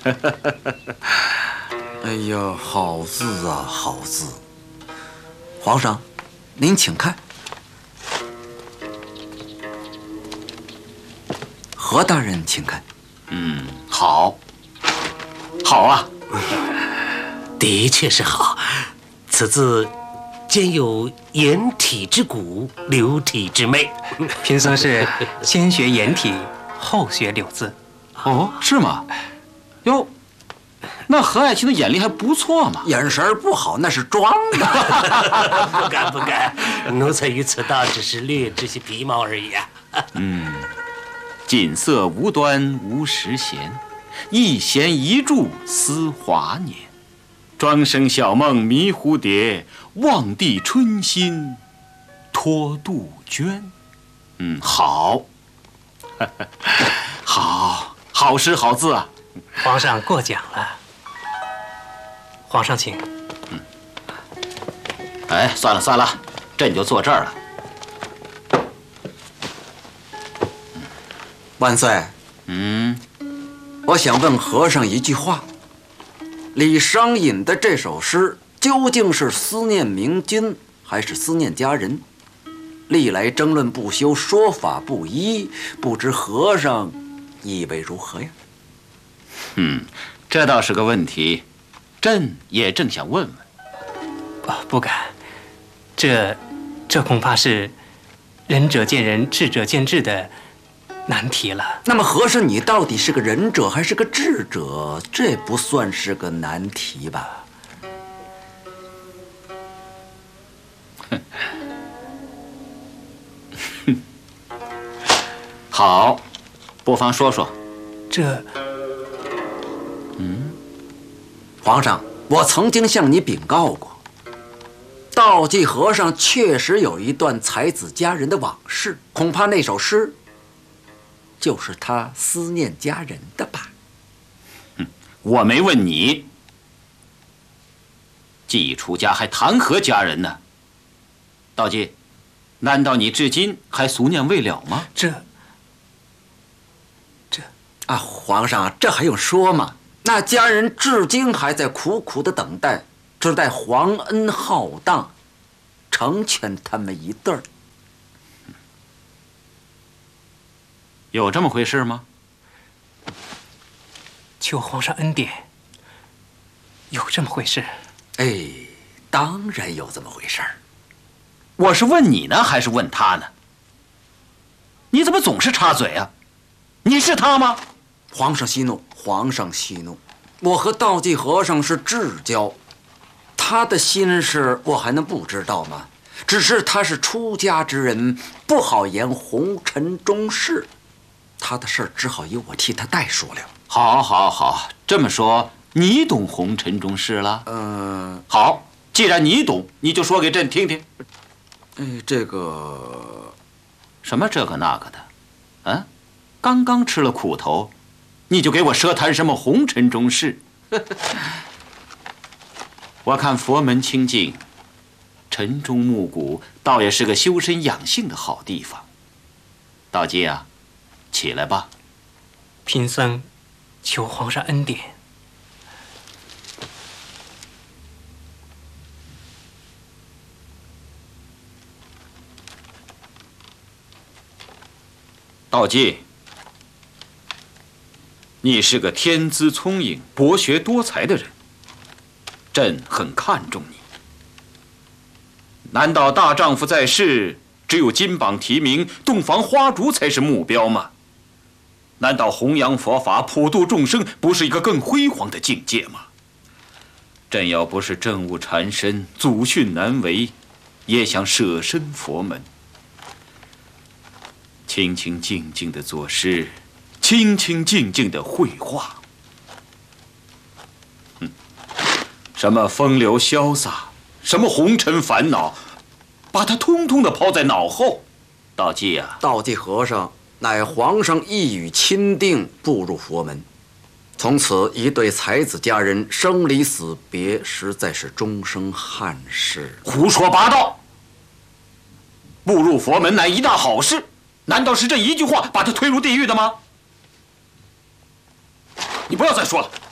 哎呀，好字啊，好字！皇上，您请看。何大人，请看。 好，好啊， 的确是好。此字兼有颜体之骨，柳体之美。 贫僧是先学颜体，后学柳字。 哦，是吗？哟，那何爱卿的眼力还不错嘛。 眼神不好，那是装的。 不敢不敢，奴才于此道只是略知些皮毛而已啊。 锦瑟无端无时闲，一闲一柱思华年。庄生晓梦迷蝴蝶，望帝春心托杜鹃。好，好诗好字啊！ 皇上过奖了。皇上请。 哎，算了，朕就坐这儿了。 万岁。我想问和尚一句话：李商隐的这首诗究竟是思念明君，还是思念佳人？历来争论不休，说法不一，不知和尚以为如何呀？ 这倒是个问题，朕也正想问问。 不敢，这恐怕是仁者见仁，智者见智的难题了。 那么和尚，你到底是个仁者还是个智者？这不算是个难题吧？ 好，不妨说说。 皇上，我曾经向你禀告过，道济和尚确实有一段才子佳人的往事，恐怕那首诗就是他思念佳人的吧。 我没问你，既已出家，还谈何佳人呢？道济，难道你至今还俗念未了吗？ 皇上，这还用说吗？那佳人至今还在苦苦的等待，只待皇恩浩荡，成全他们一对儿。 有这么回事吗？ 求皇上恩典。有这么回事？ 哎，当然有这么回事儿。 我是问你呢，还是问他呢？你怎么总是插嘴啊？你是他吗？ 皇上息怒，皇上息怒。我和道济和尚是至交，他的心事我还能不知道吗？只是他是出家之人，不好言红尘中事，他的事儿只好由我替他代说了。 好，这么说你懂红尘中事了？好，既然你懂，你就说给朕听听。 这个什么这个那个的，刚刚吃了苦头，你就给我舌谈什么红尘中事？我看佛门清净，晨钟暮鼓，倒也是个修身养性的好地方。道济啊，起来吧。 贫僧求皇上恩典。 道济，你是个天资聪颖、博学多才的人，朕很看重你。难道大丈夫在世，只有金榜题名、洞房花烛才是目标吗？难道弘扬佛法、普度众生不是一个更辉煌的境界吗？朕要不是政务缠身、祖训难违，也想舍身佛门。清清静静的作诗，清清静静的绘画。什么风流潇洒，什么红尘烦恼，把它通通的抛在脑后。道济啊， 道济和尚乃皇上一语钦定步入佛门，从此一对才子佳人生离死别，实在是终生憾事。 胡说八道！步入佛门乃一大好事，难道是这一句话把他推入地狱的吗？你不要再说了。